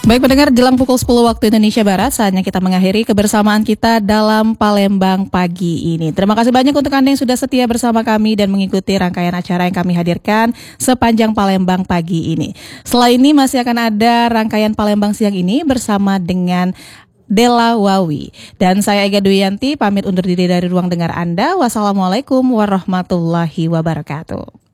Baik pendengar, jelang pukul 10 waktu Indonesia Barat, saatnya kita mengakhiri kebersamaan kita dalam Palembang pagi ini. Terima kasih banyak untuk Anda yang sudah setia bersama kami dan mengikuti rangkaian acara yang kami hadirkan sepanjang Palembang pagi ini. Setelah ini masih akan ada rangkaian Palembang siang ini bersama dengan Della Wawi. Dan saya Ega Duyanti pamit undur diri dari ruang dengar Anda. Wassalamualaikum warahmatullahi wabarakatuh.